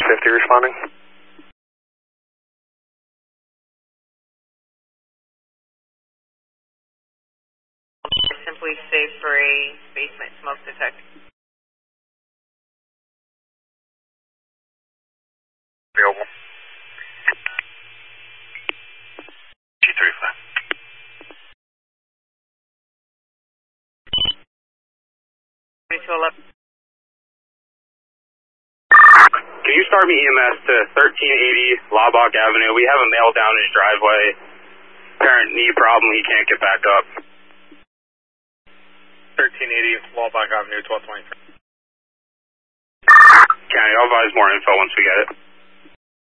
50 responding. Simply safe for a basement smoke detector. Available. G35. Can you start me EMS to 1380 Laubach Avenue? We have a male down his driveway. Apparent knee problem, he can't get back up. 1380 Laubach Avenue, 1223. County, I'll advise more info once we get it.